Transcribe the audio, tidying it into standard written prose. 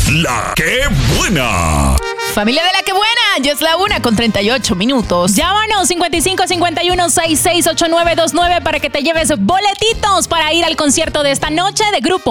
La que buena. Familia de La que buena, ya es la 1:38. Llámanos 5551-668929 para que te lleves boletitos para ir al concierto de esta noche de Grupo